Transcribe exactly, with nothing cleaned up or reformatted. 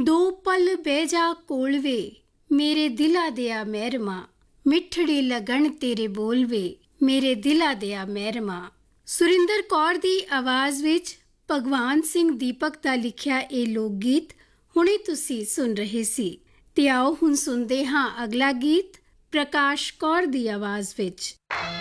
दो पल बह जा कोल वे मेरे दिला दिया मेहरमा, मिठड़ी लगन तेरे बोल वे मेरे दिला दिया मेहरमा। सुरिंदर कौर दी आवाज़ विच भगवान सिंह दीपक दा लिखिया ਇਹ ਲੋਕ ਗੀਤ ਹੁਣੇ ਤੁਸੀਂ ਸੁਣ ਰਹੇ ਸੀ। ਤੇ ਆਓ ਹੁਣ ਸੁਣਦੇ ਹਾਂ ਅਗਲਾ ਗੀਤ ਪ੍ਰਕਾਸ਼ ਕੌਰ ਦੀ ਆਵਾਜ਼ ਵਿੱਚ।